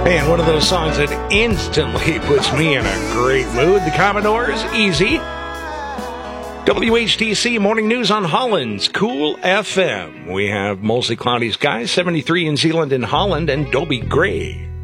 And one of those songs that instantly puts me in a great mood. The Commodores, Easy. WHTC Morning News on Holland's Cool FM. We have mostly cloudy skies, 73 in Zeeland and Holland, and Dobie Gray.